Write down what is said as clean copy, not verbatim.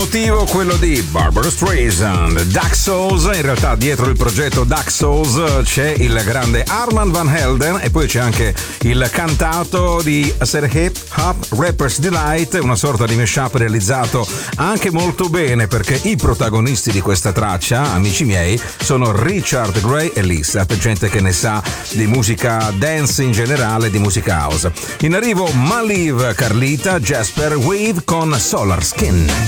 motivo quello di Barbra Streisand. Dark Souls, in realtà dietro il progetto Dark Souls c'è il grande Armand Van Helden e poi c'è anche il cantato di Hip Hop Rapper's Delight, una sorta di mashup realizzato anche molto bene perché i protagonisti di questa traccia, amici miei, sono Richard Gray e Lissat, gente che ne sa di musica dance in generale, di musica house. In arrivo Maliv, Carlita, Jasper Wave con Solar Skin.